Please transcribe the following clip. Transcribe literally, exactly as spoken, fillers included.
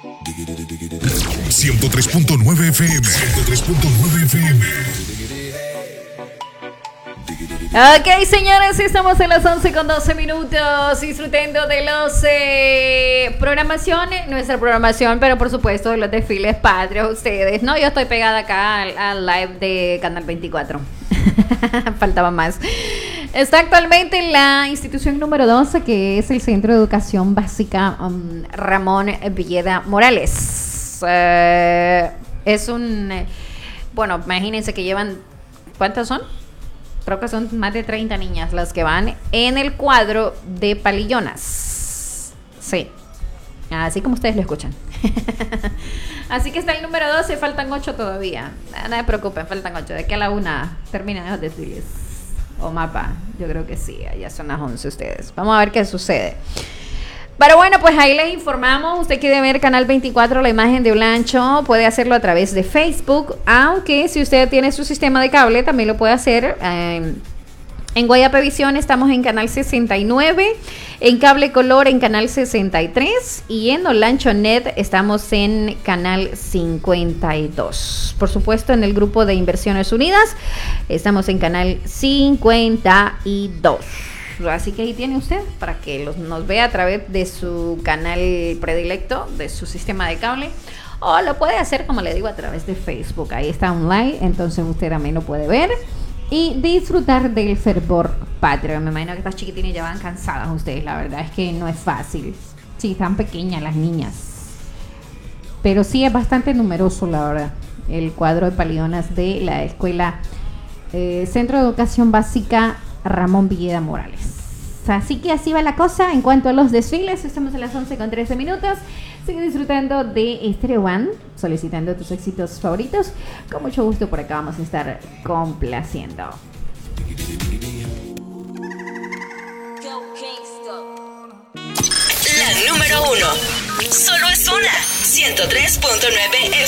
ciento tres punto nueve F M. ciento tres punto nueve F M. Ok, señores, estamos en las once con doce minutos, disfrutando de los eh, programaciones, nuestra programación, pero por supuesto de los desfiles patrios, ustedes, ¿no? Yo estoy pegada acá al, al live de Canal veinticuatro. Faltaba más. Está actualmente en la institución número doce, que es el Centro de Educación Básica um, Ramón Villeda Morales. Eh, es un... Eh, bueno, imagínense que llevan... ¿Cuántas son? Creo que son más de treinta niñas las que van en el cuadro de Palillonas. Sí, así como ustedes lo escuchan. Así que está el número doce, faltan ocho todavía. No se preocupen, faltan ocho. De aquí a la una terminan los desfiles. O mapa, yo creo que sí, ya son las once ustedes. Vamos a ver qué sucede. Pero bueno, pues ahí les informamos. Usted quiere ver Canal veinticuatro, la imagen de Olancho, puede hacerlo a través de Facebook. Aunque si usted tiene su sistema de cable, también lo puede hacer. Eh, en Guayapevisión estamos en Canal sesenta y nueve, en Cable Color en Canal sesenta y tres y en Olancho Net estamos en Canal cincuenta y dos. Por supuesto, en el grupo de Inversiones Unidas estamos en Canal cincuenta y dos. Así que ahí tiene usted para que los, nos vea a través de su canal predilecto, de su sistema de cable, o lo puede hacer, como le digo, a través de Facebook. Ahí está online, entonces usted también lo puede ver y disfrutar del fervor patrio. Me imagino que estas chiquitines ya van cansadas ustedes, la verdad es que no es fácil. Sí, están pequeñas las niñas, pero sí es bastante numeroso, la verdad, el cuadro de Palillonas de la escuela eh, Centro de Educación Básica Ramón Villeda Morales. Así que así va la cosa en cuanto a los desfiles. Estamos a las once con trece minutos. Sigue disfrutando de Estéreo One, solicitando tus éxitos favoritos. Con mucho gusto por acá vamos a estar complaciendo. La número uno. Solo es una. ciento tres punto nueve